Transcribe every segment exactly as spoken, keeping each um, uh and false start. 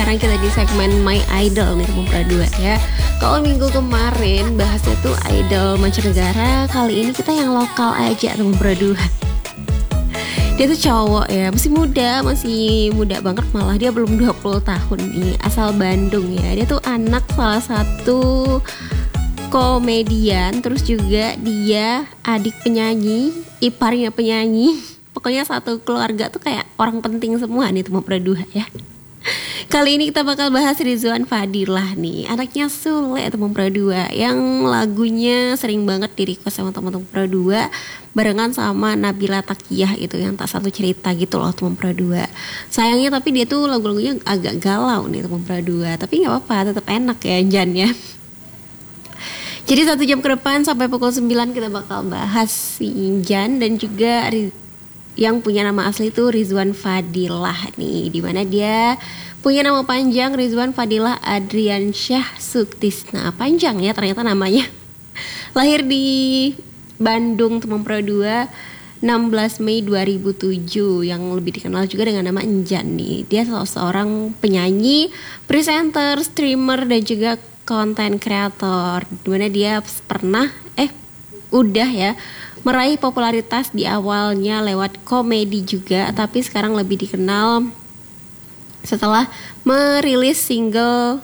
sekarang kita di segmen My Idol nih teman Pradua ya. Kalau minggu kemarin bahasnya tuh idol mancanegara, kali ini kita yang lokal aja teman Pradua. Dia tuh cowok ya, masih muda, masih muda banget, malah dia belum dua puluh tahun nih, asal Bandung ya. Dia tuh anak salah satu komedian, terus juga dia adik penyanyi, iparnya penyanyi. Pokoknya satu keluarga tuh kayak orang penting semua nih teman Pradua ya. Kali ini kita bakal bahas Rizwan Fadilah nih, anaknya Sule teman Pradua, yang lagunya sering banget di-request sama teman-teman Pradua barengan sama Nabila Takiyah itu yang tak satu cerita gitu loh teman Pradua. Sayangnya tapi dia tuh lagu-lagunya agak galau nih teman Pradua, tapi nggak apa-apa, tetap enak ya Jan ya. Jadi satu jam ke depan sampai pukul sembilan kita bakal bahas si Injan dan juga yang punya nama asli itu Rizwan Fadilah nih, dimana dia punya nama panjang Rizwan Fadilah Adriansyah Suktisna. Panjang ya ternyata namanya. Lahir di Bandung teman Pradua enam belas Mei dua ribu tujuh, yang lebih dikenal juga dengan nama Injan nih. Dia salah seorang penyanyi, presenter, streamer dan juga konten kreator, dimana dia pernah eh udah ya meraih popularitas di awalnya lewat komedi juga, tapi sekarang lebih dikenal setelah merilis single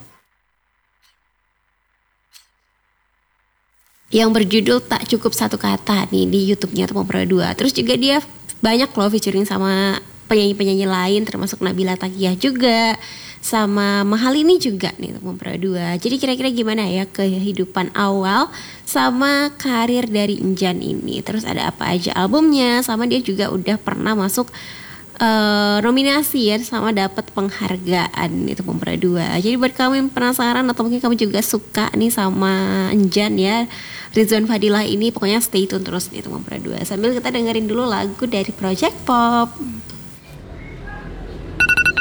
yang berjudul Tak Cukup Satu Kata nih di YouTube-nya teman Pradua. Terus juga dia banyak loh featuring sama penyanyi-penyanyi lain termasuk Nabila Takiyah juga, sama Mahalini juga nih teman Pradua. Jadi kira-kira gimana ya kehidupan awal sama karir dari Injan ini. Terus ada apa aja albumnya, sama dia juga udah pernah masuk Uh, nominasi ya, sama dapat penghargaan itu teman Pradua. Jadi buat kamu yang penasaran atau mungkin kamu juga suka nih sama Injan ya, Rizwan Fadilah ini, pokoknya stay tune terus nih teman Pradua. Sambil kita dengerin dulu lagu dari Project Pop.